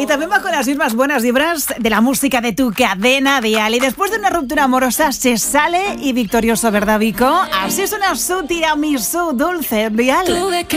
también va con las mismas buenas vibras de la música de tu cadena dial. Y después de una ruptura amorosa se sale y victorioso, ¿verdad, Vico? Así suena su tiramisú dulce dial.